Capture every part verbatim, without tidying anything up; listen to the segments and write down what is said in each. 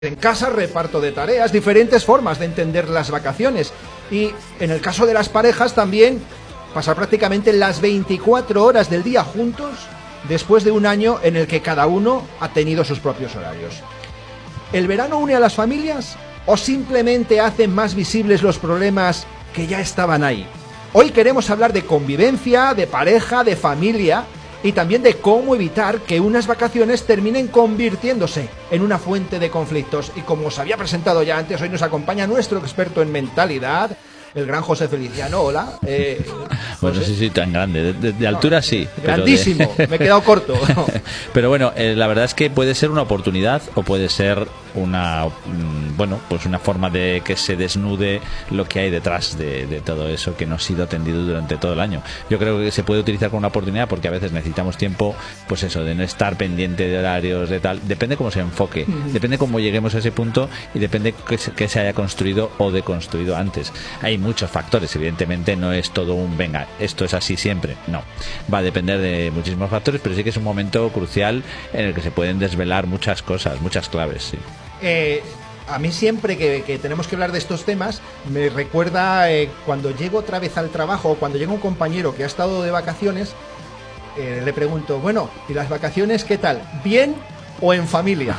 En casa, reparto de tareas, diferentes formas de entender las vacaciones. Y en el caso de las parejas también, pasar prácticamente las veinticuatro horas del día juntos después de un año en el que cada uno ha tenido sus propios horarios. ¿El verano une a las familias o simplemente hace más visibles los problemas que ya estaban ahí? Hoy queremos hablar de convivencia, de pareja, de familia y también de cómo evitar que unas vacaciones terminen convirtiéndose en una fuente de conflictos. Y como os había presentado ya antes, hoy nos acompaña nuestro experto en mentalidad, el gran José Feliciano. Hola. Eh, bueno, no sé si tan grande, de, de, de altura no, sí. Grandísimo, de... me he quedado corto. Pero bueno, eh, la verdad es que puede ser una oportunidad o puede ser una, mmm, bueno, pues una forma de que se desnude lo que hay detrás de, de todo eso que no ha sido atendido durante todo el año. Yo creo que se puede utilizar como una oportunidad porque a veces necesitamos tiempo, pues eso, de no estar pendiente de horarios, de tal. Depende cómo se enfoque, mm. depende cómo lleguemos a ese punto y depende que se, que se haya construido o deconstruido antes. Hay muchos factores, evidentemente no es todo un venga, esto es así siempre, no, va a depender de muchísimos factores, pero sí que es un momento crucial en el que se pueden desvelar muchas cosas, muchas claves, sí. Eh, a mí siempre que, que tenemos que hablar de estos temas me recuerda eh, cuando llego otra vez al trabajo o cuando llega un compañero que ha estado de vacaciones, eh, le pregunto, bueno, ¿y las vacaciones qué tal? ¿Bien o en familia?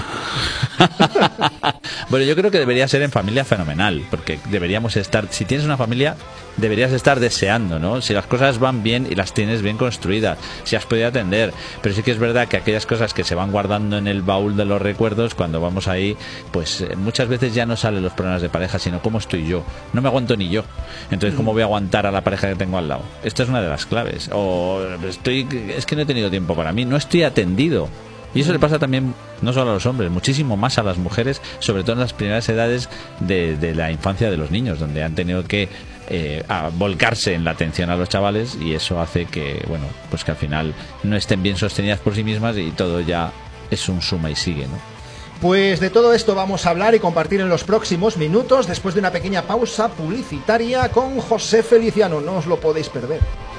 Bueno, yo creo que debería ser en familia fenomenal, porque deberíamos estar, si tienes una familia, deberías estar deseando, ¿no? Si las cosas van bien y las tienes bien construidas, si has podido atender, pero sí que es verdad que aquellas cosas que se van guardando en el baúl de los recuerdos, cuando vamos ahí, pues muchas veces ya no salen los problemas de pareja, sino cómo estoy yo. No me aguanto ni yo. Entonces, ¿cómo voy a aguantar a la pareja que tengo al lado? Esta es una de las claves. O estoy, es que no he tenido tiempo para mí, no estoy atendido. Y eso le pasa también no solo a los hombres, muchísimo más a las mujeres, sobre todo en las primeras edades de, de la infancia de los niños, donde han tenido que eh, a volcarse en la atención a los chavales, y eso hace que, bueno, pues que al final no estén bien sostenidas por sí mismas y todo ya es un suma y sigue, ¿no? Pues de todo esto vamos a hablar y compartir en los próximos minutos, después de una pequeña pausa publicitaria con José Feliciano. No os lo podéis perder.